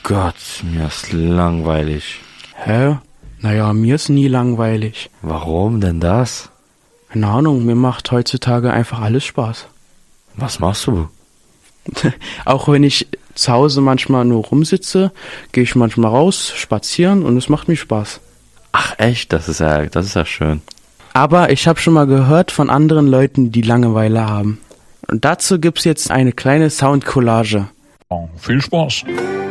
Gott, mir ist langweilig. Hä? Naja, mir ist nie langweilig. Warum denn das? Keine Ahnung, mir macht heutzutage einfach alles Spaß. Was machst du? Auch wenn ich zu Hause manchmal nur rumsitze, gehe ich manchmal raus, spazieren und es macht mir Spaß. Ach echt, das ist ja schön. Aber ich habe schon mal gehört von anderen Leuten, die Langeweile haben. Und dazu gibt's jetzt eine kleine Soundcollage. Viel Spaß.